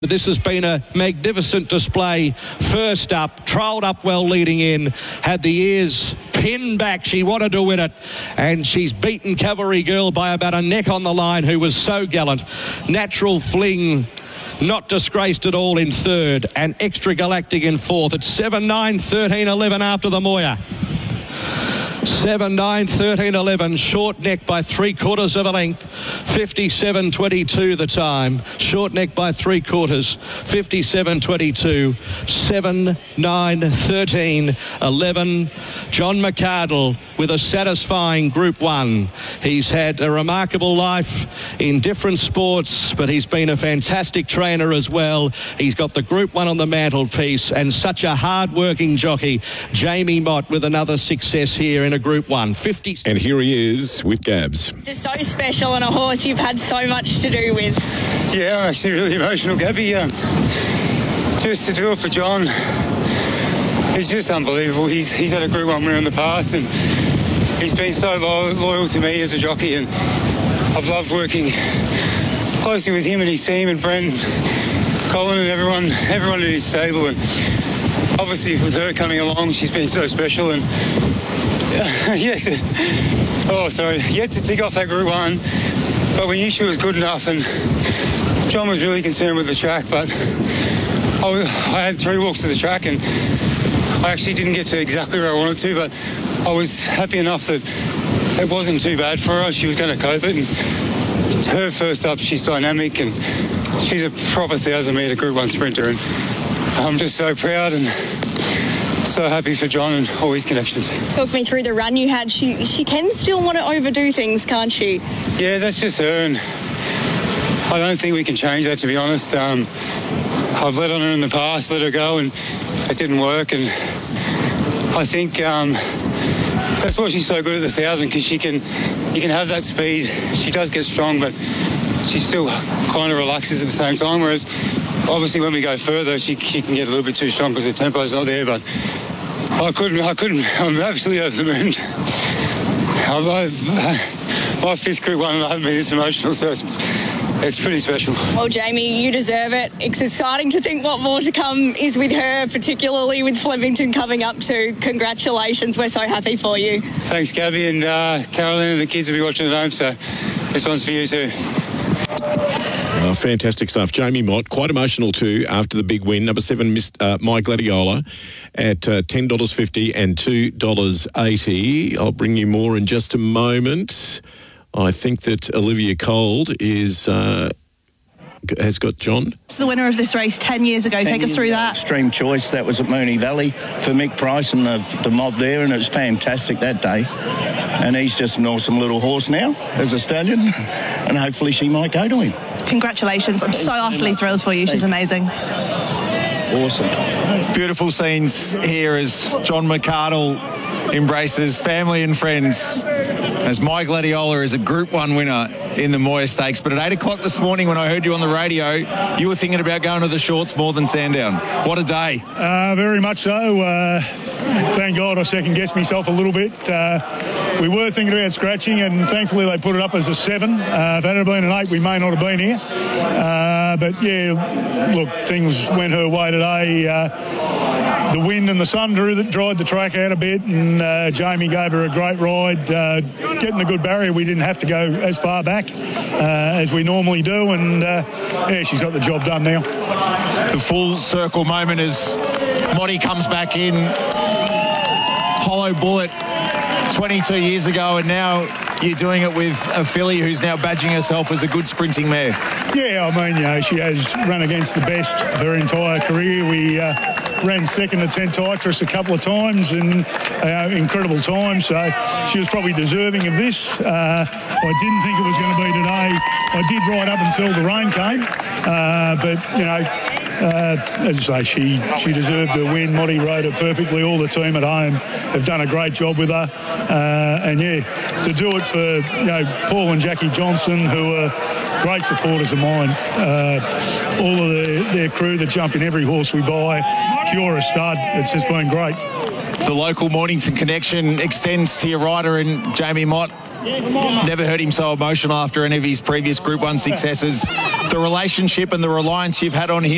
This has been a magnificent display. First up, trolled up well leading in, had the ears pinned back. She wanted to win it, and she's beaten Cavalry Girl by about a neck on the line, who was so gallant. Natural Fling, not disgraced at all, in third, and Extra Galactic in fourth. It's 7-9, 13-11 after the Moya. 7-9, 13-11, short neck by 3/4 of a length, 57-22 the time. Short neck by 3/4, 57-22, 7-9, 13, 11. John McArdle with a satisfying Group 1. He's had a remarkable life in different sports, but he's been a fantastic trainer as well. He's got the Group 1 on the mantelpiece, and such a hard-working jockey. Jamie Mott with another success here in a Group 1. 50. And here he is with Gabs. It's just so special on a horse you've had so much to do with. Yeah, I'm actually really emotional, Gabby. Just to do it for John, it's just unbelievable. He's had a Group 1 winner in the past, and he's been so loyal to me as a jockey, and I've loved working closely with him and his team, and Brent, Colin, and everyone in his stable. And obviously with her coming along, she's been so special, and yet to tick off that Group 1, but we knew she was good enough, and John was really concerned with the track, but I had 3 walks to the track, and I actually didn't get to exactly where I wanted to, but I was happy enough that it wasn't too bad for her. She was going to cope it, and her first up, she's dynamic, and she's a proper 1,000-metre Group 1 sprinter, and I'm just so proud and so happy for John and all his connections. Talk me through the run you had. She can still want to overdo things, can't she? Yeah, that's just her, and I don't think we can change that, to be honest. I've let on her in the past, let her go, and it didn't work, and I think that's why she's so good at the 1,000, because you can have that speed. She does get strong, but she still kind of relaxes at the same time, whereas obviously when we go further, she can get a little bit too strong because the tempo's not there, but I couldn't. I'm absolutely over the moon. My 5th Group 1, and I haven't been this emotional, so it's pretty special. Well, Jamie, you deserve it. It's exciting to think what more to come is with her, particularly with Flemington coming up too. Congratulations. We're so happy for you. Thanks, Gabby, and Caroline and the kids will be watching at home, so this one's for you too. Fantastic stuff. Jamie Mott, quite emotional too after the big win. Number 7, My Gladiola at $10.50 and $2.80. I'll bring you more in just a moment. I think that Olivia Cold has got John. It's the winner of this race 10 years ago. Take us through that. Extreme Choice, that was at Moonee Valley for Mick Price and the mob there, and it was fantastic that day. And he's just an awesome little horse now as a stallion, and hopefully she might go to him. Congratulations. I'm so utterly thrilled for you. She's amazing. Awesome. Beautiful scenes here as John McArdle embraces family and friends as My Gladiola is a Group 1 winner in the Moya Stakes. But at 8 o'clock this morning when I heard you on the radio, you were thinking about going to the shorts more than Sandown. What a day. Very much so. Thank God I second-guessed myself a little bit. We were thinking about scratching, and thankfully they put it up as a 7. If that had been an 8, we may not have been here. But, yeah, look, things went her way today. The wind and the sun dried the track out a bit, and Jamie gave her a great ride. Getting the good barrier, we didn't have to go as far back as we normally do, and she's got the job done now. The full circle moment as Motty comes back in. Hollow Bullet 22 years ago, and now you're doing it with a filly who's now badging herself as a good sprinting mare. Yeah, I mean, she has run against the best her entire career. We ran second to Tentitrus a couple of times, and incredible time, so she was probably deserving of this. I didn't think it was going to be today. I did right up until the rain came, but, you know, as I say, she deserved to win. Motty rode her perfectly. All the team at home have done a great job with her. And, yeah, to do it for, you know, Paul and Jackie Johnson, who are great supporters of mine. All of their crew that jump in every horse we buy. Pure stud. It's just been great. The local Mornington connection extends to your rider and Jamie Mott. Never heard him so emotional after any of his previous Group 1 successes. The relationship and the reliance you've had on him